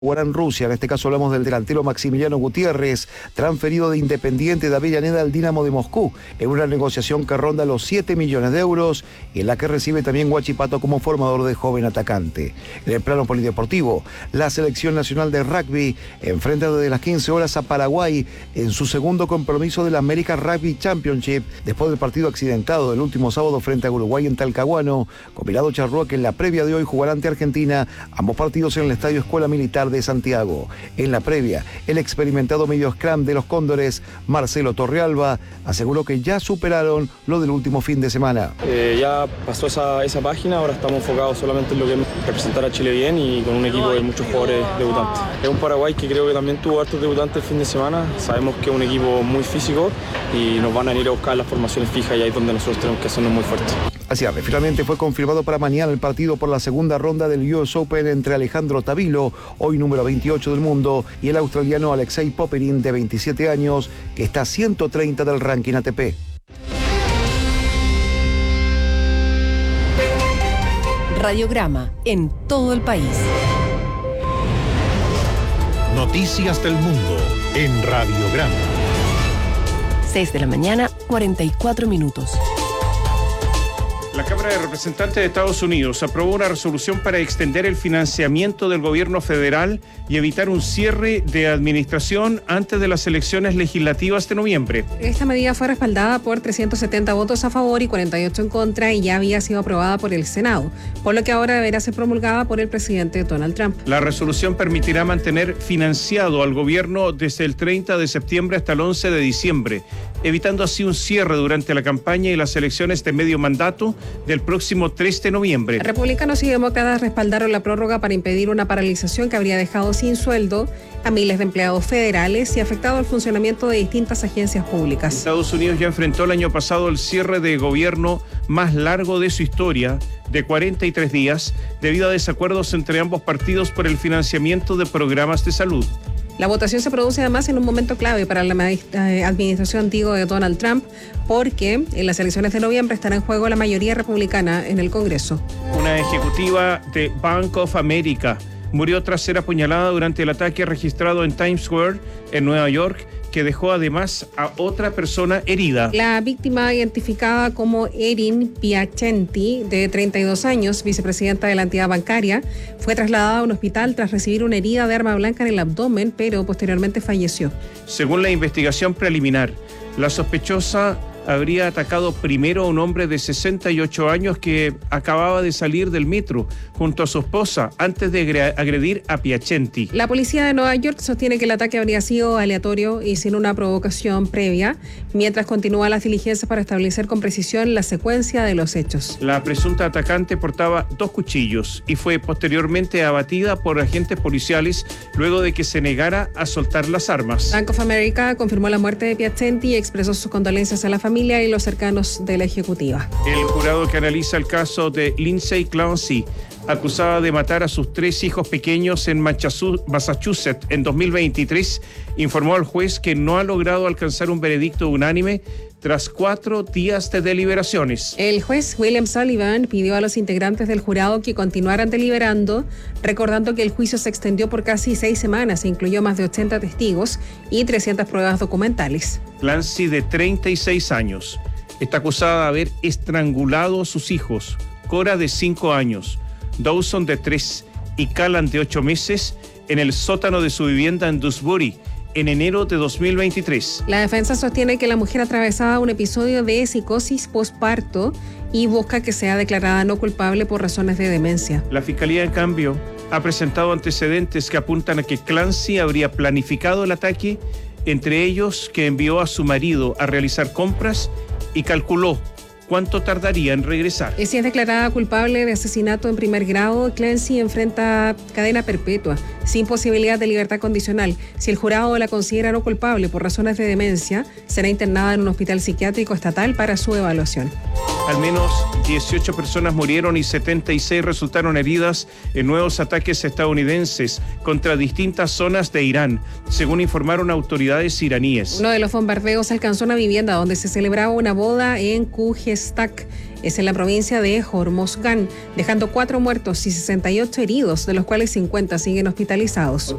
jugará en Rusia. En este caso hablamos del delantero Maximiliano Gutiérrez, transferido de Independiente de Avellaneda al Dinamo de Moscú, en una negociación que ronda los 7 millones de euros y en la que recibe también Huachipato como formador de joven atacante. En el plano polideportivo, la selección nacional de rugby enfrenta desde las 15 horas a Paraguay en su segundo compromiso de la American Rugby Championship, después del partido accidentado del último sábado frente a Uruguay en Talcahuano. Combinado Charrúa, que en la previa de hoy jugará ante Argentina, ambos partidos en el Estadio Escuela Militar de Santiago. En la previa, el experimentado medio scrum de los Cóndores, Marcelo Torrealba, aseguró que ya superaron lo del último fin de semana. Ya pasó esa página, ahora estamos enfocados solamente en lo que es representar a Chile bien y con un equipo de muchos jugadores debutantes. Es un Paraguay que creo que también tuvo hartos debutantes el fin de semana. Sabemos que es un equipo muy físico y nos van a ir a buscar las formaciones fijas y ahí es donde nosotros tenemos que hacernos muy fuertes. Así es, finalmente fue confirmado para mañana el partido por la segunda ronda del US Open entre Alejandro Tavilo, hoy número 28 del mundo, y el australiano Alexei Popyrin, de 27 años, que está a 130 del ranking ATP. Radiograma en todo el país. Noticias del mundo en Radiograma. 6 de la mañana, 44 minutos. La Cámara de Representantes de Estados Unidos aprobó una resolución para extender el financiamiento del gobierno federal y evitar un cierre de administración antes de las elecciones legislativas de noviembre. Esta medida fue respaldada por 370 votos a favor y 48 en contra y ya había sido aprobada por el Senado, por lo que ahora deberá ser promulgada por el presidente Donald Trump. La resolución permitirá mantener financiado al gobierno desde el 30 de septiembre hasta el 11 de diciembre, evitando así un cierre durante la campaña y las elecciones de medio mandato del próximo 3 de noviembre. Republicanos y demócratas respaldaron la prórroga para impedir una paralización que habría dejado sin sueldo a miles de empleados federales y afectado el funcionamiento de distintas agencias públicas. Estados Unidos ya enfrentó el año pasado el cierre de gobierno más largo de su historia, de 43 días, debido a desacuerdos entre ambos partidos por el financiamiento de programas de salud. La votación se produce además en un momento clave para la administración antigua de Donald Trump, porque en las elecciones de noviembre estará en juego la mayoría republicana en el Congreso. Una ejecutiva de Bank of America murió tras ser apuñalada durante el ataque registrado en Times Square, en Nueva York, que dejó además a otra persona herida. La víctima, identificada como Erin Piacenti, de 32 años, vicepresidenta de la entidad bancaria, fue trasladada a un hospital tras recibir una herida de arma blanca en el abdomen, pero posteriormente falleció. Según la investigación preliminar, la sospechosa habría atacado primero a un hombre de 68 años que acababa de salir del metro junto a su esposa antes de agredir a Piacenti. La policía de Nueva York sostiene que el ataque habría sido aleatorio y sin una provocación previa, mientras continúan las diligencias para establecer con precisión la secuencia de los hechos. La presunta atacante portaba 2 cuchillos y fue posteriormente abatida por agentes policiales luego de que se negara a soltar las armas. Bank of America confirmó la muerte de Piacenti y expresó sus condolencias a la familia y los cercanos de la ejecutiva. El jurado que analiza el caso de Lindsay Clancy, acusada de matar a sus 3 hijos pequeños en Massachusetts en 2023, informó al juez que no ha logrado alcanzar un veredicto unánime tras 4 días de deliberaciones. El juez William Sullivan pidió a los integrantes del jurado que continuaran deliberando, recordando que el juicio se extendió por casi 6 semanas e incluyó más de 80 testigos y 300 pruebas documentales. Clancy, de 36 años, está acusada de haber estrangulado a sus hijos, Cora, de 5 años, Dawson, de 3 y Callan, de 8 meses, en el sótano de su vivienda en Dewsbury, en enero de 2023. La defensa sostiene que la mujer atravesaba un episodio de psicosis postparto y busca que sea declarada no culpable por razones de demencia. La fiscalía, en cambio, ha presentado antecedentes que apuntan a que Clancy habría planificado el ataque, entre ellos que envió a su marido a realizar compras y calculó cuánto tardaría en regresar. Si es declarada culpable de asesinato en primer grado, Clancy enfrenta cadena perpetua, sin posibilidad de libertad condicional. Si el jurado la considera no culpable por razones de demencia, será internada en un hospital psiquiátrico estatal para su evaluación. Al menos 18 personas murieron y 76 resultaron heridas en nuevos ataques estadounidenses contra distintas zonas de Irán, según informaron autoridades iraníes. Uno de los bombardeos alcanzó una vivienda donde se celebraba una boda en Khuzestan, es en la provincia de Hormozgan, dejando 4 muertos y 68 heridos, de los cuales 50 siguen hospitalizados.